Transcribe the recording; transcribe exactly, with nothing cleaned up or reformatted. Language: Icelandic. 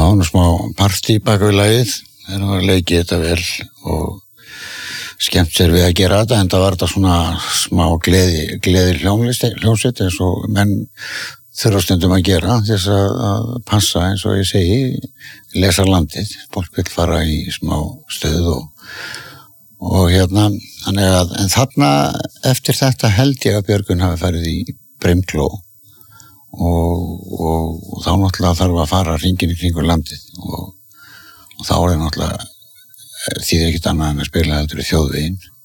nú smá partí bak við lagið, þegar hann var að leikið þetta vel og skemmt sér við að gera þetta, en það var þetta svona smá gleði, gleði hljómsveit eins og menn þurfa stundum að gera til þess að, að passa, eins og ég segi, lesa landið, fólk vil fara í smá stöð og, og hérna, þannig að, en þarna eftir þetta held ég að Björgvin hafi farið í Brimkló og, og, og þá náttúrulega þarf að fara hringinn í kringur landið og, og þá er náttúrulega þýðir ekkert annað en að spila þetta í þjóðveginn